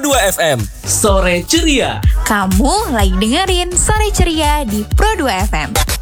Pro2 FM. Sore ceria. Kamu lagi dengerin Sore Ceria di Pro2 FM.